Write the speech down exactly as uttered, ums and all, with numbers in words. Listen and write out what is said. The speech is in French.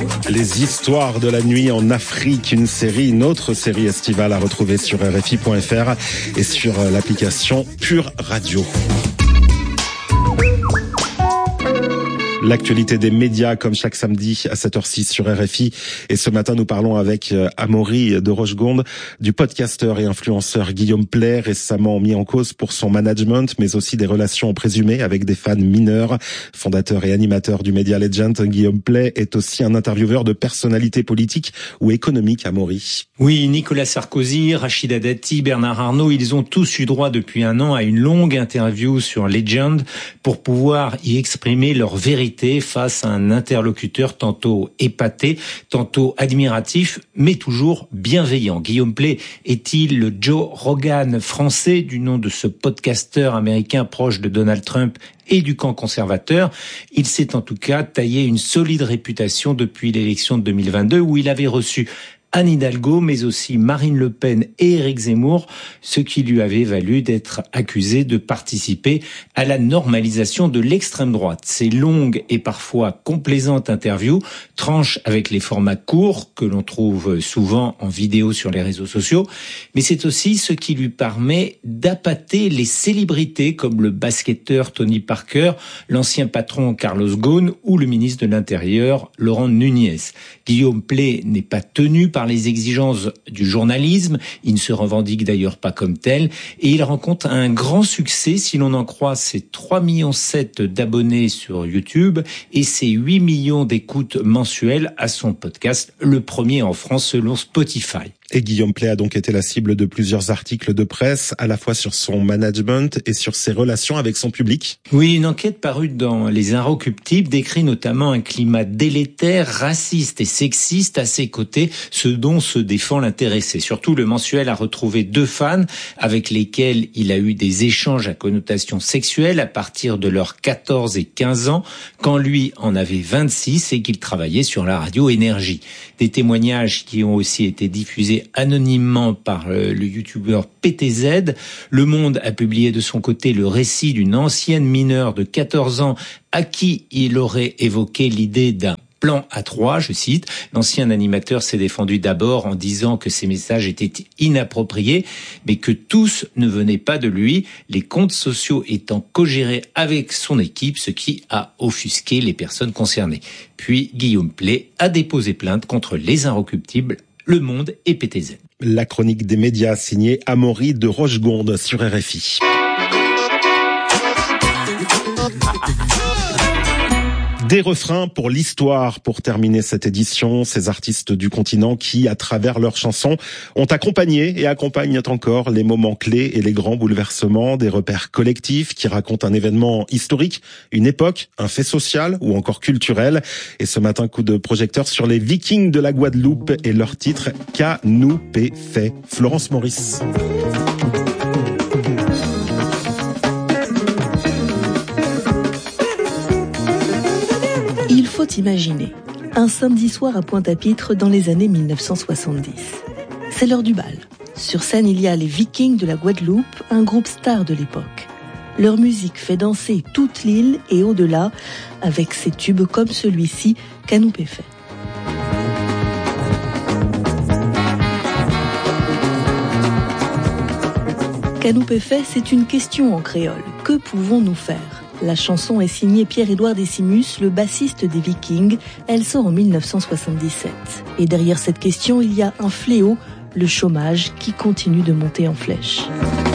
Les histoires de la nuit en Afrique, une série, une autre série estivale à retrouver sur R F I point F R et sur l'application Pure Radio. L'actualité des médias, comme chaque samedi à sept heures six sur R F I. Et ce matin, nous parlons avec Amaury de Rochegonde, du podcasteur et influenceur Guillaume Pley, récemment mis en cause pour son management, mais aussi des relations présumées avec des fans mineurs. Fondateur et animateur du Media Legend, Guillaume Pley est aussi un intervieweur de personnalités politiques ou économiques, Amaury. Oui, Nicolas Sarkozy, Rachida Dati, Bernard Arnault, ils ont tous eu droit depuis un an à une longue interview sur Legend pour pouvoir y exprimer leur vérité face à un interlocuteur tantôt épaté, tantôt admiratif, mais toujours bienveillant. Guillaume Pley est-il le Joe Rogan français, du nom de ce podcasteur américain proche de Donald Trump et du camp conservateur? Il s'est en tout cas taillé une solide réputation depuis l'élection de deux mille vingt-deux où il avait reçu Anne Hidalgo, mais aussi Marine Le Pen et Éric Zemmour, ce qui lui avait valu d'être accusé de participer à la normalisation de l'extrême droite. Ces longues et parfois complaisantes interviews tranchent avec les formats courts que l'on trouve souvent en vidéo sur les réseaux sociaux, mais c'est aussi ce qui lui permet d'appâter les célébrités comme le basketteur Tony Parker, l'ancien patron Carlos Ghosn ou le ministre de l'Intérieur Laurent Nunez. Guillaume Pley n'est pas tenu par les exigences du journalisme, il ne se revendique d'ailleurs pas comme tel, et il rencontre un grand succès si l'on en croit ses trois virgule sept millions d'abonnés sur YouTube et ses huit millions d'écoutes mensuelles à son podcast, le premier en France selon Spotify. Et Guillaume Pley a donc été la cible de plusieurs articles de presse, à la fois sur son management et sur ses relations avec son public. Oui, une enquête parue dans Les Inrecuptibles décrit notamment un climat délétère, raciste et sexiste à ses côtés, ce dont se défend l'intéressé. Surtout, le mensuel a retrouvé deux fans avec lesquels il a eu des échanges à connotation sexuelle à partir de leurs quatorze et quinze ans, quand lui en avait vingt-six et qu'il travaillait sur la radio Énergie. Des témoignages qui ont aussi été diffusés anonymement par le youtubeur P T Z. Le Monde a publié de son côté le récit d'une ancienne mineure de quatorze ans à qui il aurait évoqué l'idée d'un plan à trois, je cite. L'ancien animateur s'est défendu d'abord en disant que ces messages étaient inappropriés, mais que tous ne venaient pas de lui, les comptes sociaux étant co-gérés avec son équipe, ce qui a offusqué les personnes concernées. Puis Guillaume Pley a déposé plainte contre Les Inrecuptibles, Le Monde et P T Z. La chronique des médias signée Amaury de Rochegonde sur R F I. Des refrains pour l'histoire pour terminer cette édition, ces artistes du continent qui, à travers leurs chansons, ont accompagné et accompagnent encore les moments clés et les grands bouleversements, des repères collectifs qui racontent un événement historique, une époque, un fait social ou encore culturel. Et ce matin, coup de projecteur sur les Vikings de la Guadeloupe et leur titre Qu'a nous pé fait. Florence Maurice. Il faut imaginer un samedi soir à Pointe-à-Pitre dans les années mille neuf cent soixante-dix. C'est l'heure du bal. Sur scène, il y a les Vikings de la Guadeloupe, un groupe star de l'époque. Leur musique fait danser toute l'île et au-delà, avec ses tubes comme celui-ci, Qu'a nous pé fait. Qu'a nous pé fait, c'est une question en créole. Que pouvons-nous faire ? La chanson est signée Pierre-Édouard Décimus, le bassiste des Vikings. Elle sort en mille neuf cent soixante-dix-sept. Et derrière cette question, il y a un fléau, le chômage, qui continue de monter en flèche.